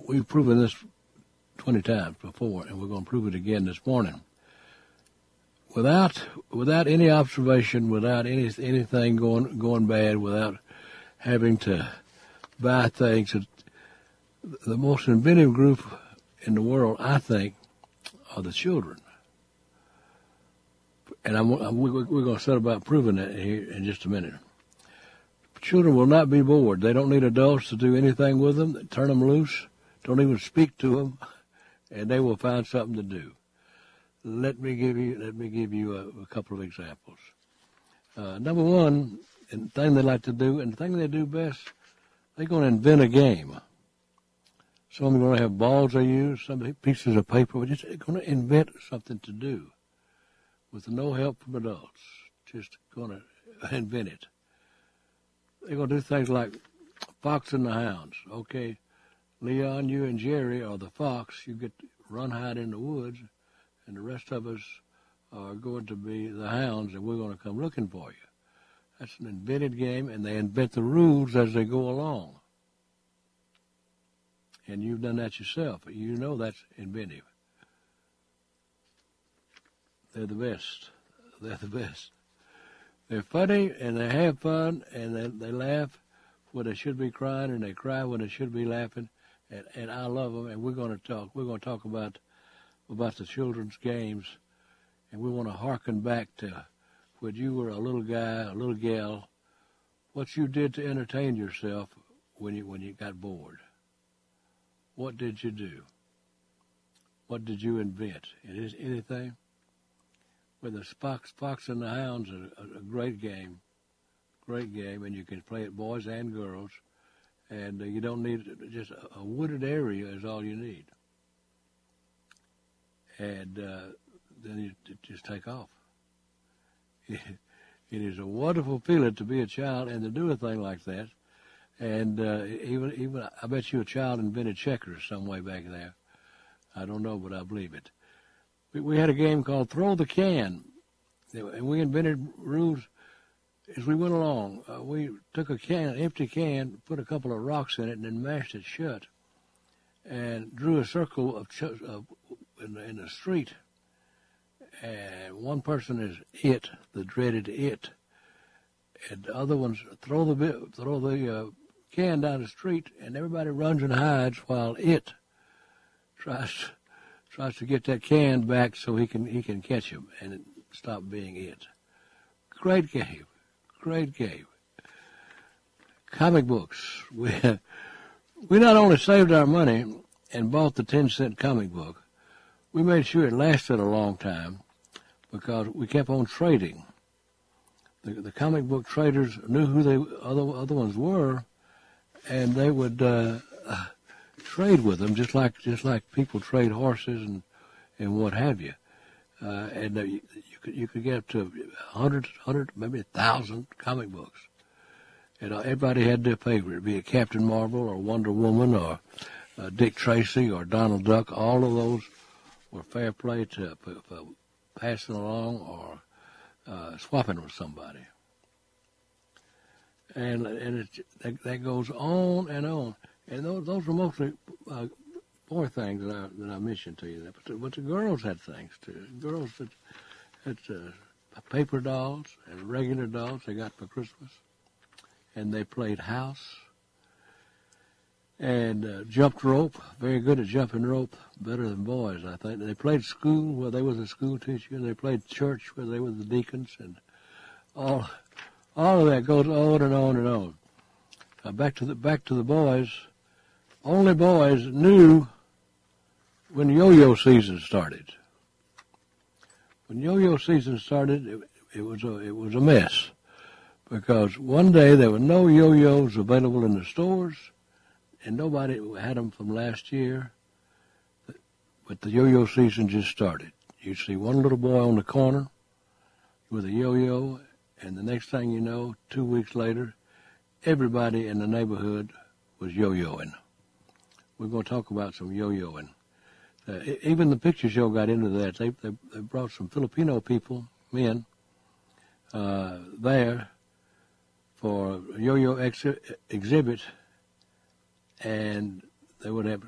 we've proven this 20 times before, and we're going to prove it again this morning. Without any observation, without anything going bad, without having to buy things, the most inventive group in the world, I think, are the children. And we're going to set about proving that here in just a minute. Children will not be bored. They don't need adults to do anything with them. Turn them loose. Don't even speak to them, and they will find something to do. Let me give you a couple of examples. Number one, and the thing they like to do, and the thing they do best, they're going to invent a game. Some of them are going to have balls they use, some pieces of paper. They're going to invent something to do with no help from adults. Just going to invent it. They're going to do things like Fox and the Hounds. Okay, Leon, you and Jerry are the fox. You get to run hide in the woods, and the rest of us are going to be the hounds, and we're going to come looking for you. That's an invented game, and they invent the rules as they go along. And you've done that yourself. You know that's inventive. They're the best. They're the best. They're funny, and they have fun, and they laugh when they should be crying, and they cry when they should be laughing. And I love them, and we're going to talk about the children's games, and we want to hearken back to when you were a little guy, a little gal, what you did to entertain yourself when you got bored. What did you do? What did you invent? Anything? Well, the Fox and the Hounds are a great game, and you can play it boys and girls, and you don't need just a wooded area is all you need, and then you just take off. It is a wonderful feeling to be a child and to do a thing like that. And even I bet you a child invented checkers some way back there. I don't know, but I believe it. We had a game called Throw the Can, and we invented rules as we went along. We took an empty can, put a couple of rocks in it, and then mashed it shut, and drew a circle in the street. And one person is it, the dreaded it, and the other ones throw the can down the street, and everybody runs and hides while it tries to get that can back so he can catch him and stop being it. Great game. Comic books. We not only saved our money and bought the 10-cent comic book, we made sure it lasted a long time because we kept on trading. The comic book traders knew who the other ones were, and they would trade with them just like people trade horses and what have you. And you could get up to 100, maybe 1,000 comic books. And everybody had their favorite, be it Captain Marvel or Wonder Woman or Dick Tracy or Donald Duck. All of those were fair play for passing along or swapping with somebody. And that goes on and on. And those were mostly boy things that I mentioned to you. But the girls had things too. Girls had paper dolls and regular dolls they got for Christmas. And they played house and jumped rope. Very good at jumping rope, better than boys, I think. They played school where they were the school teacher. They played church where they were the deacons, and all of that goes on and on and on. Back to the boys. Only boys knew when yo-yo season started. When yo-yo season started, it was a mess. Because one day there were no yo-yos available in the stores, and nobody had them from last year, but the yo-yo season just started. You'd see one little boy on the corner with a yo-yo, and the next thing you know, 2 weeks later, everybody in the neighborhood was yo-yoing. We're going to talk about some yo-yoing. Even the picture show got into that. They brought some Filipino people, men, there for a yo-yo exhibit, and they would have